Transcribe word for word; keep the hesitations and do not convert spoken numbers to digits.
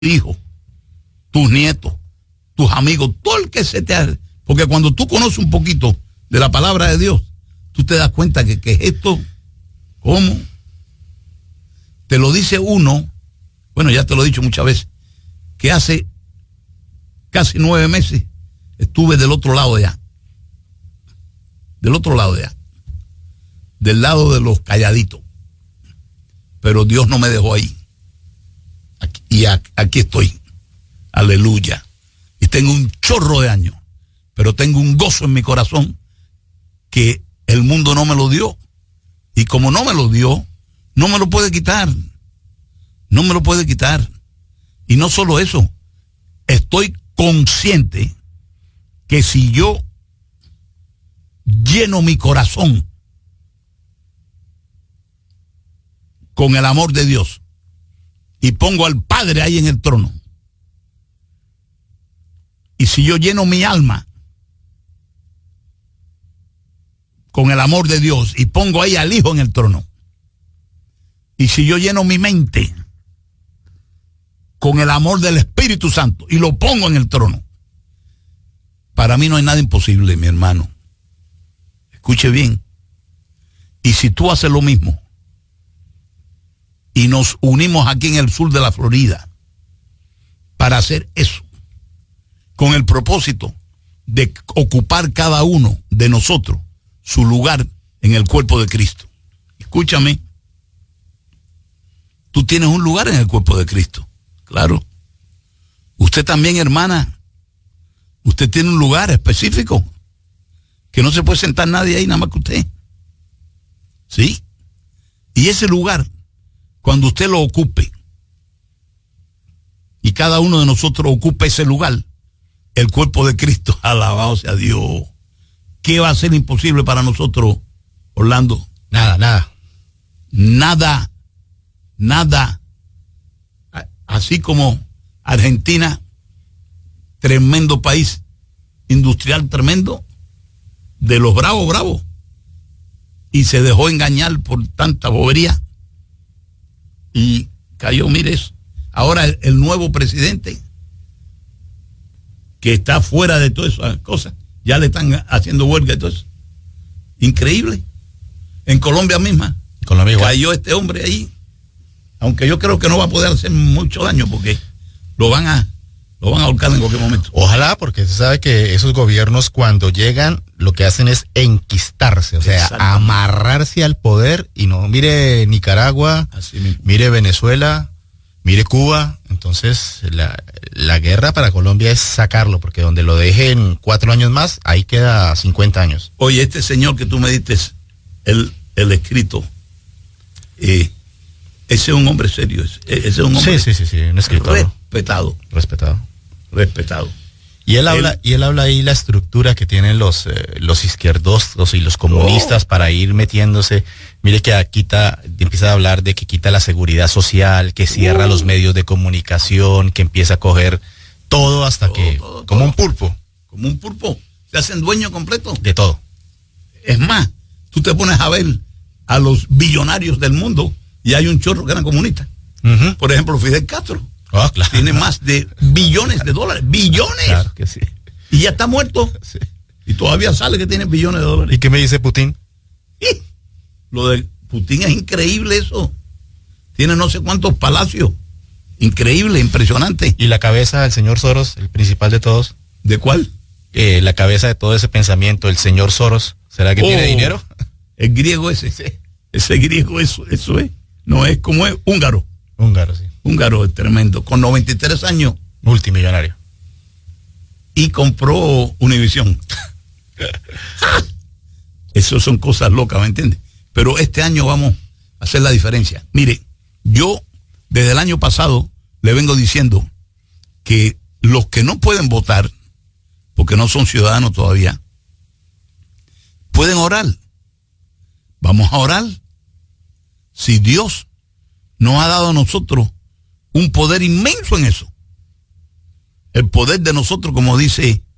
hijos, tus nietos, tus amigos, todo el que se te ha... Porque cuando tú conoces un poquito de la palabra de Dios, tú te das cuenta que, que esto, ¿cómo? Te lo dice uno, bueno, ya te lo he dicho muchas veces, que hace casi nueve meses estuve del otro lado de allá. Del otro lado de allá. Del lado de los calladitos. Pero Dios no me dejó ahí. Aquí, y aquí estoy. Aleluya. Y tengo un chorro de años. Pero tengo un gozo en mi corazón que el mundo no me lo dio. Y como no me lo dio, no me lo puede quitar. No me lo puede quitar. Y no solo eso. Estoy consciente que si yo lleno mi corazón con el amor de Dios y pongo al Padre ahí en el trono, y si yo lleno mi alma con el amor de Dios y pongo ahí al Hijo en el trono, y si yo lleno mi mente con el amor del Espíritu Santo y lo pongo en el trono, para mí no hay nada imposible, mi hermano. Escuche bien. Y si tú haces lo mismo y nos unimos aquí en el sur de la Florida para hacer eso, con el propósito de ocupar cada uno de nosotros su lugar en el cuerpo de Cristo. Escúchame. Tú tienes un lugar en el cuerpo de Cristo. Claro. Usted también, hermana. Usted tiene un lugar específico que no se puede sentar nadie ahí nada más que usted. ¿Sí? Y ese lugar, cuando usted lo ocupe y cada uno de nosotros ocupe ese lugar, el cuerpo de Cristo, alabado sea Dios. ¿Qué va a ser imposible para nosotros, Orlando? Nada, nada. Nada, nada. Así como Argentina, tremendo país industrial tremendo, de los bravos, bravos, y se dejó engañar por tanta bobería y cayó, mire eso. Ahora el, el nuevo presidente, que está fuera de todas esas cosas, ya le están haciendo huelga y todo eso. Increíble. En Colombia misma, Colombia igual. Cayó este hombre ahí, aunque yo creo que no va a poder hacer mucho daño porque lo van a Lo van a ahorcar en cualquier momento. Ojalá, porque se sabe que esos gobiernos cuando llegan lo que hacen es enquistarse, o sea, amarrarse al poder. Y no, mire Nicaragua, mire Venezuela, mire Cuba. Entonces la, la guerra para Colombia es sacarlo, porque donde lo dejen cuatro años más, ahí queda cincuenta años. Oye, este señor que tú me diste el, el escrito, eh, ese es un hombre serio, ese, ese es un hombre sí, sí, sí, sí, un escritor respetado. Respetado. respetado. Y él habla, él, y él habla ahí la estructura que tienen los, eh, los izquierdos y los comunistas oh. para ir metiéndose. Mire que quita, empieza a hablar de que quita la seguridad social, que cierra uh. los medios de comunicación, que empieza a coger todo hasta todo, que, todo, como todo. un pulpo. Como un pulpo. Se hacen dueño completo. De todo. Es más, tú te pones a ver a los billonarios del mundo y hay un chorro que eran comunistas. Uh-huh. Por ejemplo, Fidel Castro. Oh, claro. Tiene más de billones de dólares. ¡Billones! Claro que sí. Y ya está muerto. Sí. Y todavía sale que tiene billones de dólares. ¿Y qué me dice Putin? ¿Y? Lo de Putin es increíble eso. Tiene no sé cuántos palacios. Increíble, impresionante. ¿Y la cabeza del señor Soros, el principal de todos? ¿De cuál? Eh, la cabeza de todo ese pensamiento, el señor Soros. ¿Será que oh, tiene dinero? El griego ese. Sí. Ese griego, eso, eso es. No es como es húngaro. Húngaro, sí. Húngaro es tremendo, con noventa y tres años. Multimillonario. Y compró Univisión. Esas son cosas locas, ¿me entiendes? Pero este año vamos a hacer la diferencia. Mire, yo desde el año pasado le vengo diciendo que los que no pueden votar, porque no son ciudadanos todavía, pueden orar. Vamos a orar. Si Dios nos ha dado a nosotros un poder inmenso en eso. El poder de nosotros, como dice